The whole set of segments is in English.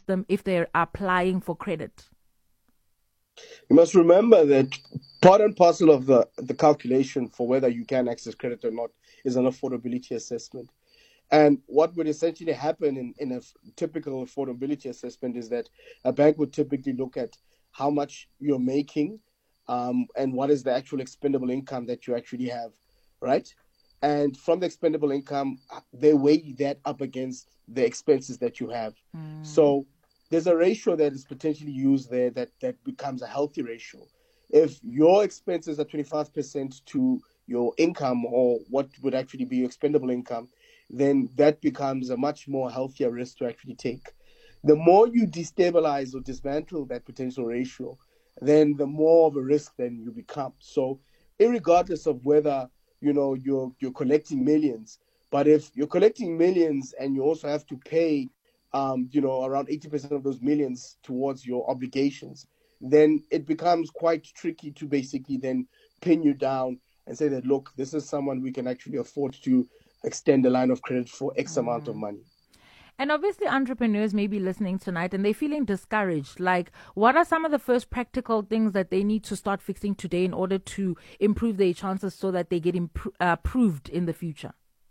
them if they're applying for credit? You must remember that part and parcel of the calculation for whether you can access credit or not is an affordability assessment. And what would essentially happen in a typical affordability assessment is that a bank would typically look at how much you're making and what is the actual expendable income that you actually have, right? And from the expendable income, they weigh that up against the expenses that you have. So there's a ratio that is potentially used there that becomes a healthy ratio. If your expenses are 25% to your income, or what would actually be your expendable income, then that becomes a much more healthier risk to actually take. The more you destabilize or dismantle that potential ratio, then the more of a risk then you become. So irregardless of whether you're collecting millions, but if you're collecting millions and you also have to pay around 80% of those millions towards your obligations, then it becomes quite tricky to basically then pin you down and say that, look, this is someone we can actually afford to extend a line of credit for X amount of money. And obviously entrepreneurs may be listening tonight and they're feeling discouraged. Like, what are some of the first practical things that they need to start fixing today in order to improve their chances so that they get approved in the future?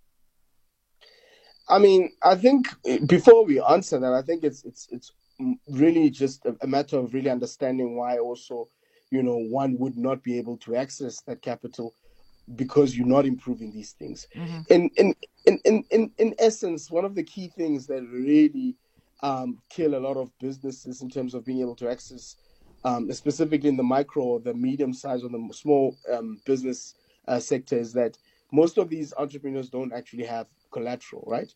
I mean, I think before we answer that, I think it's really just a matter of really understanding why also, one would not be able to access that capital because you're not improving these things. In essence, one of the key things that really kill a lot of businesses in terms of being able to access, specifically in the micro or the medium size or the small business sector, is that most of these entrepreneurs don't actually have collateral, right?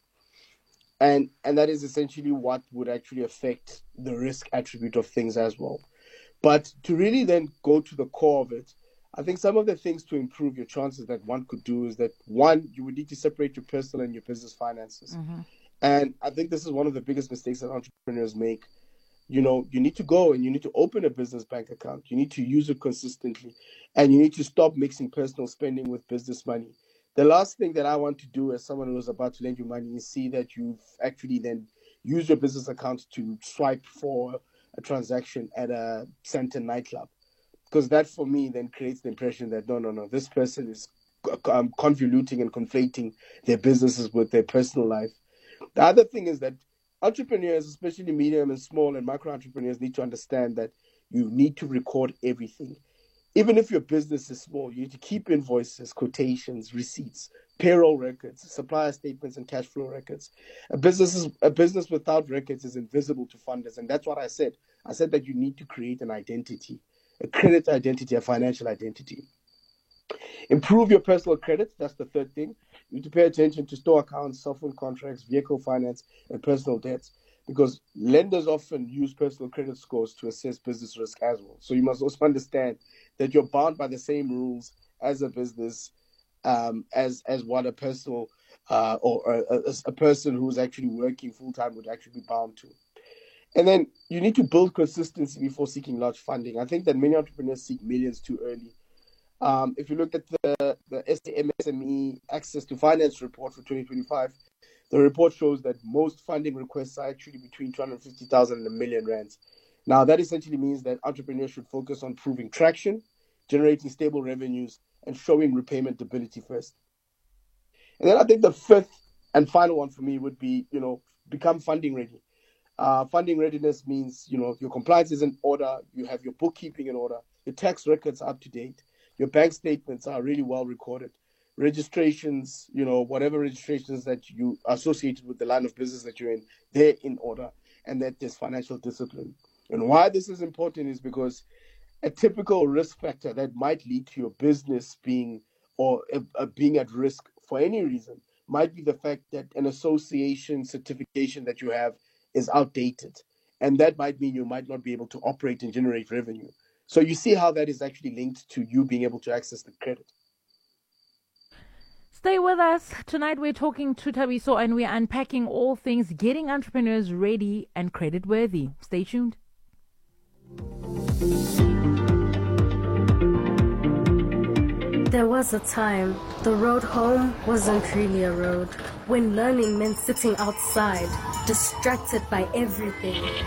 And that is essentially what would actually affect the risk attribute of things as well. But to really then go to the core of it, I think some of the things to improve your chances that one could do is that, one, you would need to separate your personal and your business finances. And I think this is one of the biggest mistakes that entrepreneurs make. You need to go and you need to open a business bank account. You need to use it consistently. And you need to stop mixing personal spending with business money. The last thing that I want to do as someone who's about to lend you money is see that you've actually then used your business account to swipe for a transaction at a center nightclub. Because that, for me, then creates the impression that, no, this person is convoluting and conflating their businesses with their personal life. The other thing is that entrepreneurs, especially medium and small and micro entrepreneurs, need to understand that you need to record everything. Even if your business is small, you need to keep invoices, quotations, receipts, payroll records, supplier statements, and cash flow records. A business without records is invisible to funders, and that's what I said. I said that you need to create an identity, a credit identity, a financial identity. Improve your personal credit. That's the third thing. You need to pay attention to store accounts, cell phone contracts, vehicle finance, and personal debts, because lenders often use personal credit scores to assess business risk as well. So you must also understand that you're bound by the same rules as a business as what a personal or a person who's actually working full-time would actually be bound to. And then you need to build consistency before seeking large funding. I think that many entrepreneurs seek millions too early. If you look at the MSME Access to Finance report for 2025, the report shows that most funding requests are actually between 250,000 and 1 million rands. Now, that essentially means that entrepreneurs should focus on proving traction, generating stable revenues, and showing repayment ability first. And then I think the fifth and final one for me would be, become funding ready. Funding readiness means, your compliance is in order, you have your bookkeeping in order, your tax records are up to date, your bank statements are really well recorded, registrations, whatever registrations that you associated with the line of business that you're in, they're in order, and that there's financial discipline. And why this is important is because a typical risk factor that might lead to your business being at risk for any reason might be the fact that an association certification that you have is outdated. And that might mean you might not be able to operate and generate revenue. So you see how that is actually linked to you being able to access the credit. Stay with us. Tonight we're talking to Thabiso and we're unpacking all things getting entrepreneurs ready and credit worthy. Stay tuned. There was a time the road home wasn't really a road, when learning meant sitting outside, distracted by everything.